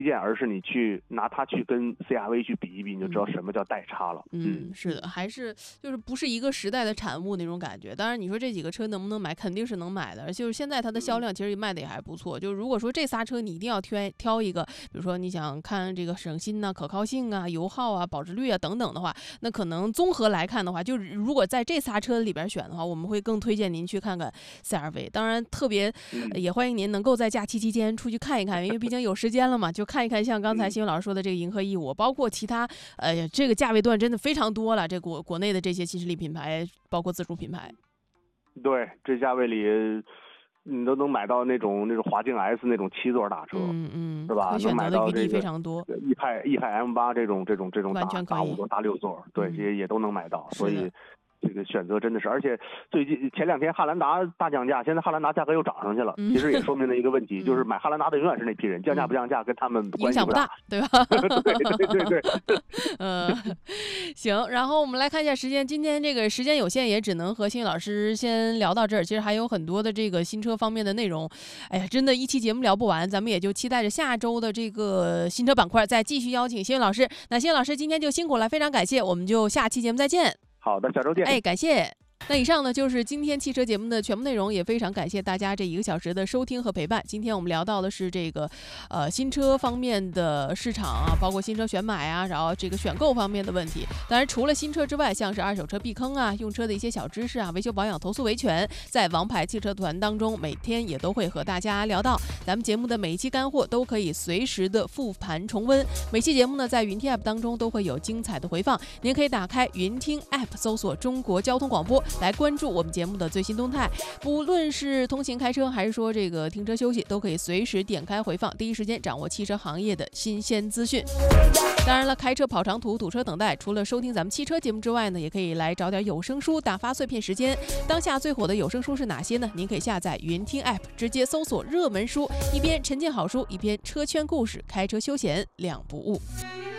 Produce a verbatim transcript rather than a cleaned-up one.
件，而是你去拿它去跟 C R V 去比一比，你就知道什么叫代差了。 嗯，嗯是的，还是就是不是一个时代的产物那种感觉。当然，你说这几个车能不能买，肯定是能买的。就是现在它的销量其实卖的也还不错。就如果说这仨车你一定要挑挑一个，比如说你想看这个省心呐、啊、可靠性啊、油耗啊、保值率啊等等的话，那可能综合来看的话，就是如果在这仨车里边选的话，我们会更推荐您去看看 C R V。当然，特别、呃、也欢迎您能够在假期期间出去看一看，因为毕竟有时间了嘛，就看一看像刚才新闻老师说的这个银河一五，包括其他呃这个价位段真的非常多了，这国国内的这些新势力品牌，包括自主品牌。 对，这价位里你都能买到那种那种华境 S 那种七座大车， 嗯嗯， 是吧？能买到这个非常多， 易派易派 M 八这种这种这种大大五座大六座，对， 嗯、 这些也都能买到，所以。这个选择真的是，而且最近前两天汉兰达大降价，现在汉兰达价格又涨上去了， 嗯、 其实也说明了一个问题， 嗯、 就是买汉兰达的永远是那批人，降价不降价跟他们关系不大，对吧？ 对对对对对， 呃，行，然后我们来看一下时间，今天这个时间有限，也只能和辛老师先聊到这儿。其实还有很多的这个新车方面的内容，哎呀，真的一期节目聊不完，咱们也就期待着下周的这个新车板块再继续邀请辛老师。那辛老师今天就辛苦了，非常感谢，我们就下期节目再见。 好的，下周见。 哎，感谢。那以上呢就是今天汽车节目的全部内容，也非常感谢大家这一个小时的收听和陪伴。今天我们聊到的是这个呃新车方面的市场啊，包括新车选买啊，然后这个选购方面的问题。当然除了新车之外，像是二手车避坑啊、用车的一些小知识啊、维修保养、投诉维权，在王牌汽车团当中每天也都会和大家聊到。咱们节目的每一期干货都可以随时的复盘重温，每期节目呢在云听 App 当中都会有精彩的回放，您可以打开云听 App 搜索中国交通广播来关注我们节目的最新动态，不论是通勤开车还是说这个停车休息，都可以随时点开回放，第一时间掌握汽车行业的新鲜资讯。当然了，开车跑长途、堵车等待，除了收听咱们汽车节目之外呢，也可以来找点有声书打发碎片时间。当下最火的有声书是哪些呢？您可以下载云听 App， 直接搜索热门书，一边沉浸好书，一边车圈故事，开车休闲两不误。